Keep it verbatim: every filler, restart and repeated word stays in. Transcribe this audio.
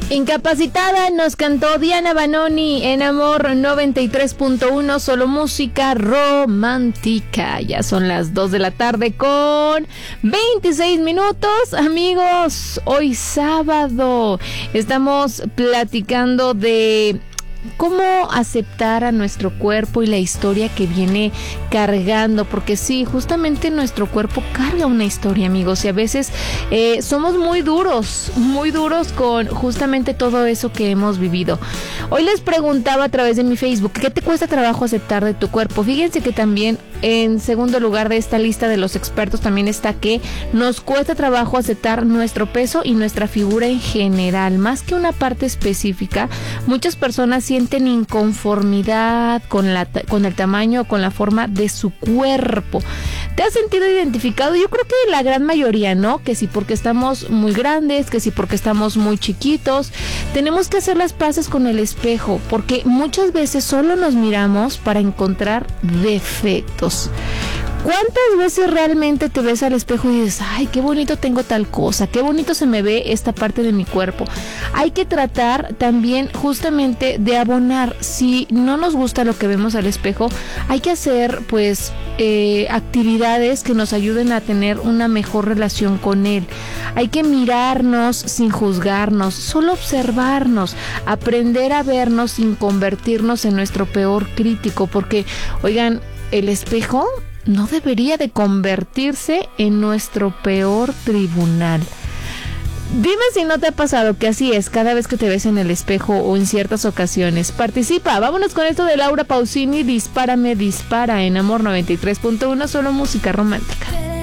Incapacitada nos cantó Diana Banoni en Amor noventa y tres punto uno, solo música romántica. Ya son las dos de la tarde con veintiséis minutos, amigos. Hoy sábado estamos platicando de cómo aceptar a nuestro cuerpo y la historia que viene cargando, porque sí, justamente nuestro cuerpo carga una historia, amigos, y a veces eh, somos muy duros, muy duros con justamente todo eso que hemos vivido. Hoy les preguntaba a través de mi Facebook, ¿qué te cuesta trabajo aceptar de tu cuerpo? Fíjense que también en segundo lugar de esta lista de los expertos también está que nos cuesta trabajo aceptar nuestro peso y nuestra figura en general, más que una parte específica. Muchas personas sienten inconformidad con, la, con el tamaño o con la forma de su cuerpo. ¿Te has sentido identificado? Yo creo que la gran mayoría, ¿no? Que si porque estamos muy grandes, que si porque estamos muy chiquitos. Tenemos que hacer las paces con el espejo, porque muchas veces solo nos miramos para encontrar defectos. ¿Cuántas veces realmente te ves al espejo y dices, ay, qué bonito tengo tal cosa, qué bonito se me ve esta parte de mi cuerpo? Hay que tratar también justamente de abonar. Si no nos gusta lo que vemos al espejo, hay que hacer pues eh, actividades que nos ayuden a tener una mejor relación con él. Hay que mirarnos sin juzgarnos, solo observarnos, aprender a vernos sin convertirnos en nuestro peor crítico, porque, oigan, el espejo no debería de convertirse en nuestro peor tribunal. Dime si no te ha pasado que así es cada vez que te ves en el espejo o en ciertas ocasiones. Participa, vámonos con esto de Laura Pausini, Dispárame, dispara en Amor noventa y tres punto uno, solo música romántica.